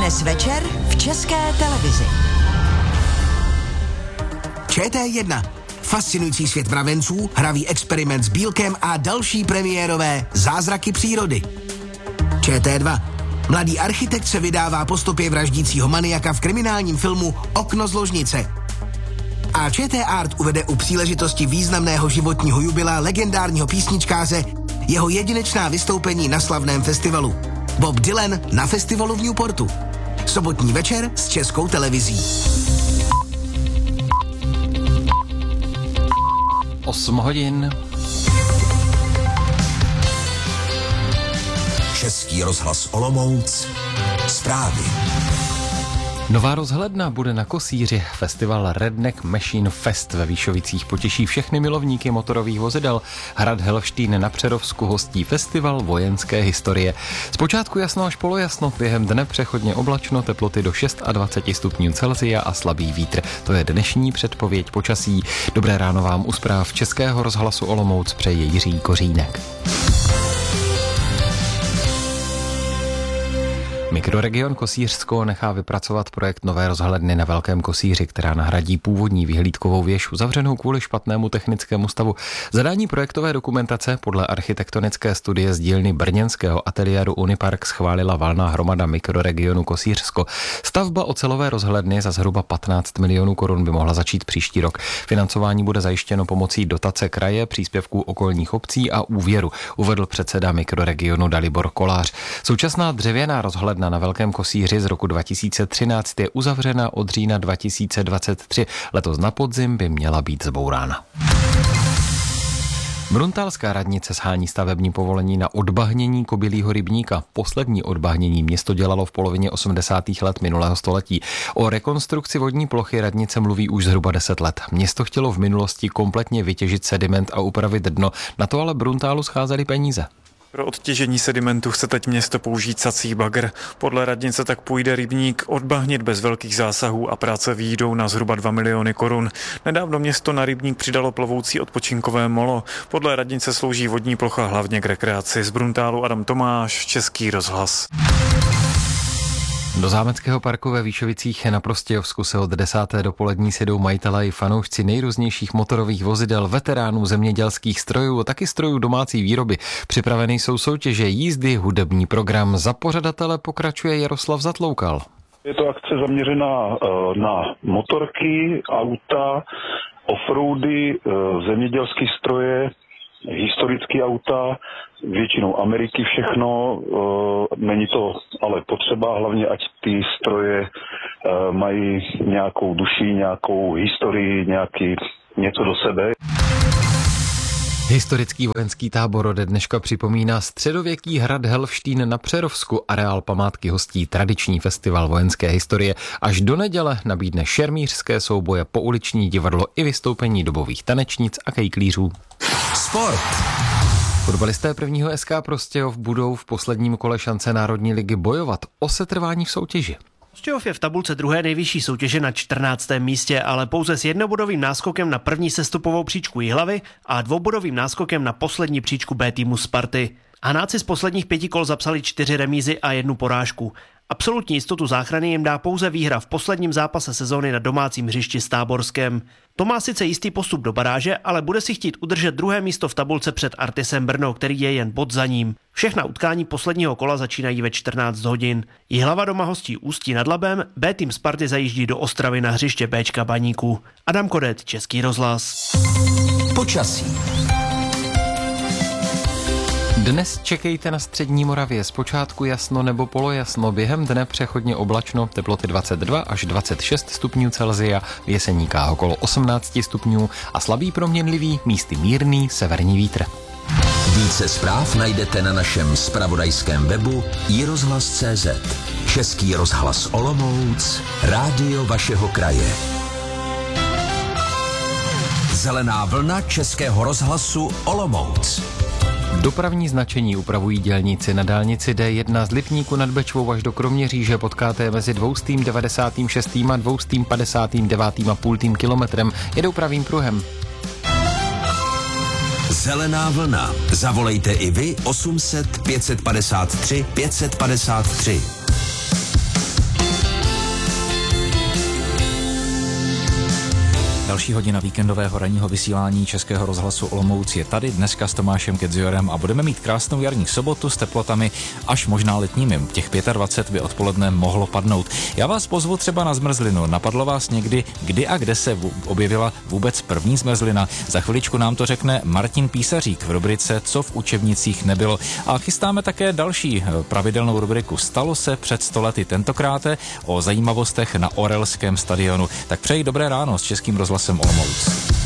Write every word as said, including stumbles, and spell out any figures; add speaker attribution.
Speaker 1: Dnes večer v České televizi.
Speaker 2: Č T jedna. Fascinující svět mravenců, hravý experiment s bílkem a další premiérové zázraky přírody. Č T dva. Mladý architekt se vydává po stopě vraždícího maniaka v kriminálním filmu Okno z ložnice. A Č T Art uvede u příležitosti významného životního jubilea legendárního písničkáře jeho jedinečná vystoupení na slavném festivalu. Bob Dylan na festivalu v Newportu. Sobotní večer s Českou televizí.
Speaker 3: osm hodin.
Speaker 4: Český rozhlas Olomouc. Zprávy.
Speaker 3: Nová rozhledna bude na Kosíři. Festival Redneck Machine Fest ve Výšovicích potěší všechny milovníky motorových vozidel. Hrad Helštín na Přerovsku hostí festival vojenské historie. Zpočátku jasno až polojasno, během dne přechodně oblačno, teploty do dvacet šest stupňů Celsia a slabý vítr. To je dnešní předpověď počasí. Dobré ráno vám u zpráv Českého rozhlasu Olomouc přeje Jiří Kořínek. Mikroregion Kosířsko nechá vypracovat projekt nové rozhledny na Velkém Kosíři, která nahradí původní vyhlídkovou věž uzavřenou kvůli špatnému technickému stavu. Zadání projektové dokumentace podle architektonické studie z dílny brněnského ateliéru Unipark schválila valná hromada mikroregionu Kosířsko. Stavba ocelové rozhledny za zhruba patnáct milionů korun by mohla začít příští rok. Financování bude zajištěno pomocí dotace kraje, příspěvků okolních obcí a úvěru, uvedl předseda mikroregionu Dalibor Kolář. Současná dřevěná rozhledna na Velkém Kosíři z roku dva tisíce třináct je uzavřena od října dva tisíce dvacet tři. Letos na podzim by měla být zbourána. Bruntálská radnice shání stavební povolení na odbahnění Kobylího rybníka. Poslední odbahnění město dělalo v polovině osmdesátých let minulého století. O rekonstrukci vodní plochy radnice mluví už zhruba deset let. Město chtělo v minulosti kompletně vytěžit sediment a upravit dno, na to ale Bruntálu scházely peníze.
Speaker 5: Pro odtěžení sedimentu chce teď město použít sací bagr. Podle radnice tak půjde rybník odbahnit bez velkých zásahů a práce vyjdou na zhruba dva miliony korun. Nedávno město na rybník přidalo plovoucí odpočinkové molo. Podle radnice slouží vodní plocha hlavně k rekreaci. Z Bruntálu Adam Tomáš, Český rozhlas.
Speaker 3: Do zámeckého parku ve Výšovicích na Prostějovsku se od desáté dopolední sedou majitelé i fanoušci nejrůznějších motorových vozidel, veteránů zemědělských strojů a taky strojů domácí výroby. Připraveny jsou soutěže, jízdy, hudební program. Za pořadatele pokračuje Jaroslav Zatloukal.
Speaker 6: Je to akce zaměřená na motorky, auta, offroady, zemědělské stroje, historické auta, většinou Ameriky všechno, není to ale potřeba, hlavně ať ty stroje mají nějakou duši, nějakou historii, nějaký něco do sebe.
Speaker 3: Historický vojenský tábor ode dneška připomíná středověký hrad Helštín na Přerovsku. Areál památky hostí tradiční festival vojenské historie. Až do neděle nabídne šermířské souboje, pouliční divadlo i vystoupení dobových tanečnic a kejklířů.
Speaker 4: Sport.
Speaker 3: Fotbalisté prvního S K Prostějov budou v posledním kole šance Národní ligy bojovat o setrvání v soutěži.
Speaker 7: Prostějov je v tabulce druhé nejvyšší soutěže na čtrnáctém místě, ale pouze s jednobodovým náskokem na první sestupovou příčku Jihlavy a dvoubodovým náskokem na poslední příčku B týmu Sparty. Hanáci z posledních pěti kol zapsali čtyři remízy a jednu porážku. Absolutní jistotu záchrany jim dá pouze výhra v posledním zápase sezóny na domácím hřišti s Táborskem. To má sice jistý postup do baráže, ale bude si chtít udržet druhé místo v tabulce před Artisem Brno, který je jen bod za ním. Všechna utkání posledního kola začínají ve čtrnáct hodin. Jihlava doma hostí Ústí nad Labem, B tým Sparty zajíždí do Ostravy na hřiště Béčka Baníku. Adam Kodet, Český rozhlas.
Speaker 4: Počasí.
Speaker 3: Dnes čekejte na střední Moravě, zpočátku jasno nebo polojasno, během dne přechodně oblačno, teploty dvacet dva až dvacet šest stupňů Celsia, v Jeseníkách okolo osmnáct stupňů a slabý proměnlivý, místy mírný severní vítr.
Speaker 4: Více zpráv najdete na našem zpravodajském webu i rozhlas tečka cé zet. Český rozhlas Olomouc, rádio vašeho kraje. Zelená vlna Českého rozhlasu Olomouc.
Speaker 3: Dopravní značení upravují dělníci na dálnici D jedna z Lipníku nad Bečvou až do Kroměříže. Potkáte mezi dvoustým devadesátým šestým a dvoustým padesátým devátým a půl kilometrem. Jedou pravým pruhem.
Speaker 4: Zelená vlna. Zavolejte i vy osm set pět set padesát tři pět set padesát tři.
Speaker 8: Další hodina víkendového ranního vysílání Českého rozhlasu Olomouc je tady dneska s Tomášem Kedziorem a budeme mít krásnou jarní sobotu s teplotami až možná letními. Těch dvacet pět by odpoledne mohlo padnout. Já vás pozvu třeba na zmrzlinu. Napadlo vás někdy, kdy a kde se objevila vůbec první zmrzlina? Za chviličku nám to řekne Martin Písařík v rubrice Co v učebnicích nebylo. A chystáme také další pravidelnou rubriku Stalo se před sto lety, tentokrát o zajímavostech na Orelském stadionu. Tak přeji dobré ráno s Českým rozhlasem Olomouc.